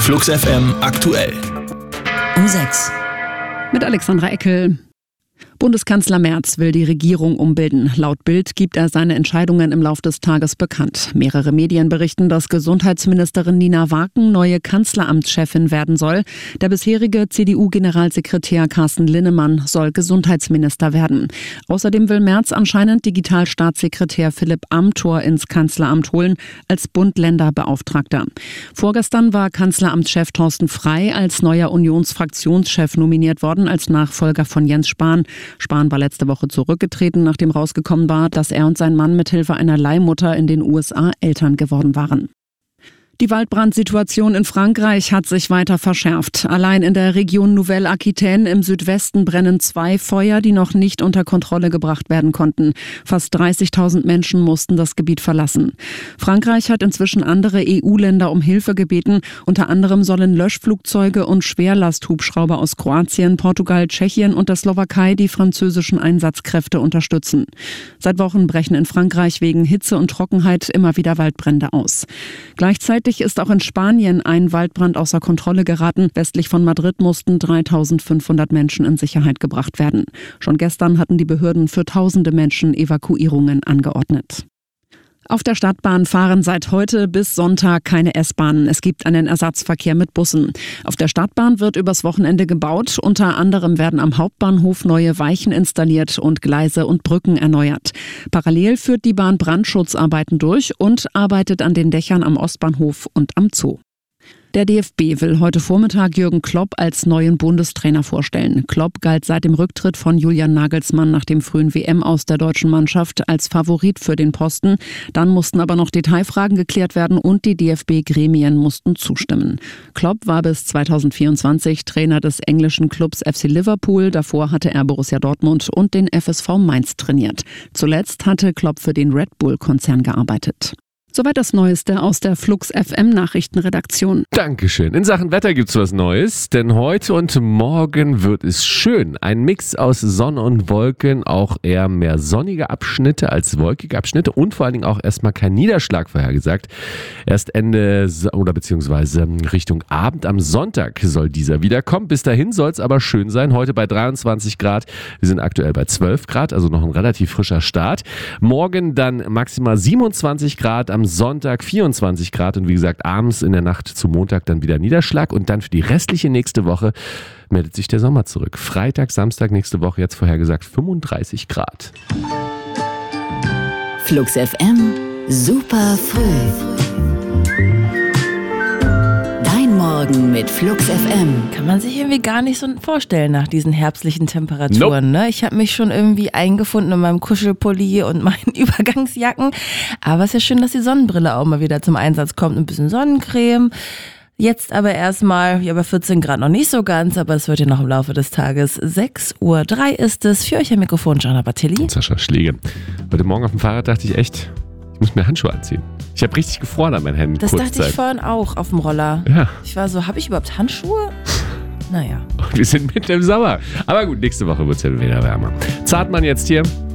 Flux FM aktuell. Um 6. Mit Alexandra Eckel. Bundeskanzler Merz will die Regierung umbilden. Laut Bild gibt er seine Entscheidungen im Lauf des Tages bekannt. Mehrere Medien berichten, dass Gesundheitsministerin Nina Waken neue Kanzleramtschefin werden soll. Der bisherige CDU-Generalsekretär Carsten Linnemann soll Gesundheitsminister werden. Außerdem will Merz anscheinend Digitalstaatssekretär Philipp Amthor ins Kanzleramt holen als Bund-Länder-Beauftragter. Vorgestern war Kanzleramtschef Thorsten Frey als neuer Unionsfraktionschef nominiert worden als Nachfolger von Jens Spahn. Spahn war letzte Woche zurückgetreten, nachdem rausgekommen war, dass er und sein Mann mithilfe einer Leihmutter in den USA Eltern geworden waren. Die Waldbrandsituation in Frankreich hat sich weiter verschärft. Allein in der Region Nouvelle-Aquitaine im Südwesten brennen 2 Feuer, die noch nicht unter Kontrolle gebracht werden konnten. Fast 30.000 Menschen mussten das Gebiet verlassen. Frankreich hat inzwischen andere EU-Länder um Hilfe gebeten. Unter anderem sollen Löschflugzeuge und Schwerlasthubschrauber aus Kroatien, Portugal, Tschechien und der Slowakei die französischen Einsatzkräfte unterstützen. Seit Wochen brechen in Frankreich wegen Hitze und Trockenheit immer wieder Waldbrände aus. Gleichzeitig ist auch in Spanien ein Waldbrand außer Kontrolle geraten. Westlich von Madrid mussten 3.500 Menschen in Sicherheit gebracht werden. Schon gestern hatten die Behörden für tausende Menschen Evakuierungen angeordnet. Auf der Stadtbahn fahren seit heute bis Sonntag keine S-Bahnen. Es gibt einen Ersatzverkehr mit Bussen. Auf der Stadtbahn wird übers Wochenende gebaut. Unter anderem werden am Hauptbahnhof neue Weichen installiert und Gleise und Brücken erneuert. Parallel führt die Bahn Brandschutzarbeiten durch und arbeitet an den Dächern am Ostbahnhof und am Zoo. Der DFB will heute Vormittag Jürgen Klopp als neuen Bundestrainer vorstellen. Klopp galt seit dem Rücktritt von Julian Nagelsmann nach dem frühen WM aus der deutschen Mannschaft als Favorit für den Posten. Dann mussten aber noch Detailfragen geklärt werden und die DFB-Gremien mussten zustimmen. Klopp war bis 2024 Trainer des englischen Clubs FC Liverpool. Davor hatte er Borussia Dortmund und den FSV Mainz trainiert. Zuletzt hatte Klopp für den Red Bull-Konzern gearbeitet. Soweit das Neueste aus der Flux FM Nachrichtenredaktion. Dankeschön. In Sachen Wetter gibt's was Neues, denn heute und morgen wird es schön. Ein Mix aus Sonne und Wolken, auch eher mehr sonnige Abschnitte als wolkige Abschnitte und vor allen Dingen auch erstmal kein Niederschlag vorhergesagt. Erst Ende oder beziehungsweise Richtung Abend am Sonntag soll dieser wiederkommen. Bis dahin soll es aber schön sein. Heute bei 23 Grad. Wir sind aktuell bei 12 Grad, also noch ein relativ frischer Start. Morgen dann maximal 27 Grad, am Sonntag 24 Grad und wie gesagt abends in der Nacht zu Montag dann wieder Niederschlag und dann für die restliche nächste Woche meldet sich der Sommer zurück. Freitag, Samstag nächste Woche jetzt vorhergesagt 35 Grad. Flux FM, super früh. Dein Morgen mit Flux FM. Kann man sich irgendwie gar nicht so vorstellen nach diesen herbstlichen Temperaturen. Nope. Ne? Ich habe mich schon irgendwie eingefunden in meinem Kuschelpulli und meinen Übergangsjacken. Aber es ist ja schön, dass die Sonnenbrille auch mal wieder zum Einsatz kommt. Ein bisschen Sonnencreme. Jetzt aber erstmal, ja bei 14 Grad noch nicht so ganz, aber es wird ja noch im Laufe des Tages. 6:03 Uhr ist es. Für euch am Mikrofon Jana Bartelli. Und Sascha Schläge. Heute Morgen auf dem Fahrrad dachte ich echt, ich muss mir Handschuhe anziehen. Ich habe richtig gefroren an meinen Händen. Das dachte ich vorhin auch auf dem Roller. Ja. Ich war so, habe ich überhaupt Handschuhe? Naja. Wir sind mitten im Sommer. Aber gut, nächste Woche wird es ja wieder wärmer. Zartmann jetzt hier.